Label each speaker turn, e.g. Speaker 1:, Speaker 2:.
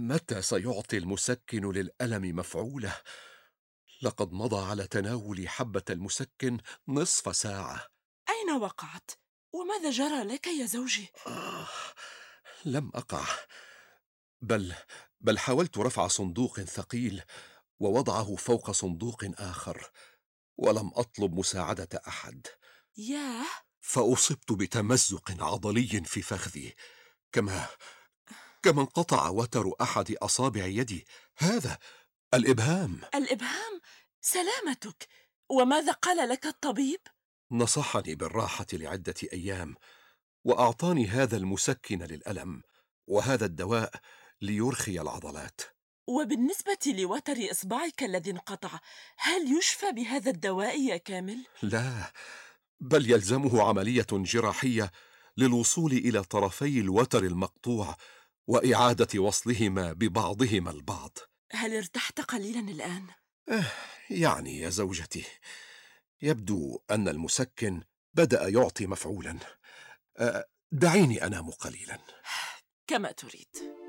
Speaker 1: متى سيعطي المسكن للألم مفعوله؟ لقد مضى على تناول حبة المسكن نصف ساعة.
Speaker 2: أين وقعت؟ وماذا جرى لك يا زوجي؟
Speaker 1: آه، لم أقع، بل بل حاولت رفع صندوق ثقيل ووضعه فوق صندوق آخر، ولم أطلب مساعدة أحد.
Speaker 2: ياه.
Speaker 1: فأصبت بتمزق عضلي في فخذي، كما كما انقطع وتر أحد أصابع يدي، هذا الإبهام.
Speaker 2: الإبهام؟ سلامتك. وماذا قال لك الطبيب؟
Speaker 1: نصحني بالراحة لعدة أيام، وأعطاني هذا المسكن للألم، وهذا الدواء ليرخي العضلات.
Speaker 2: وبالنسبة لوتر إصبعك الذي انقطع، هل يشفى بهذا الدواء يا كامل؟
Speaker 1: لا، بل يلزمه عملية جراحية للوصول إلى طرفي الوتر المقطوع وإعادة وصلهما ببعضهما البعض.
Speaker 2: هل ارتحت قليلا الآن؟
Speaker 1: آه، يعني يا زوجتي، يبدو أن المسكن بدأ يعطي مفعولا. دعيني أنام قليلا.
Speaker 2: كما تريد.